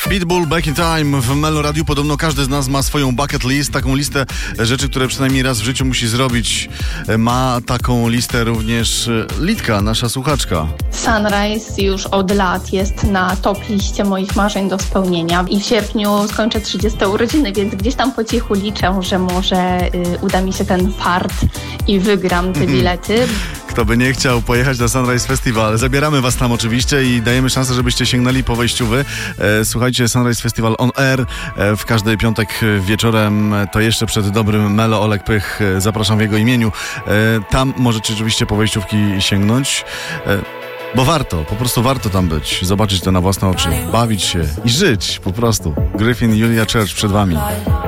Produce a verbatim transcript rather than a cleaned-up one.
Pitbull, Back in Time w Melo Radiu. Podobno każdy z nas ma swoją bucket list, taką listę rzeczy, które przynajmniej raz w życiu musi zrobić. Ma taką listę również Litka, nasza słuchaczka. Sunrise już od lat jest na top liście moich marzeń do spełnienia i w sierpniu skończę trzydzieste urodziny, więc gdzieś tam po cichu liczę, że może y, uda mi się ten fart i wygram te bilety. Kto by nie chciał pojechać na Sunrise Festival, zabieramy was tam oczywiście i dajemy szansę, żebyście sięgnęli po wejściówy. E, słuchajcie, Sunrise Festival on air e, w każdy piątek wieczorem, to jeszcze przed dobrym Melo. Olek Pych, e, zapraszam w jego imieniu. E, tam możecie rzeczywiście po wejściówki sięgnąć. E, Bo warto, po prostu warto tam być, zobaczyć to na własne oczy, bawić się i żyć po prostu. Gryfin, Julia Church przed wami.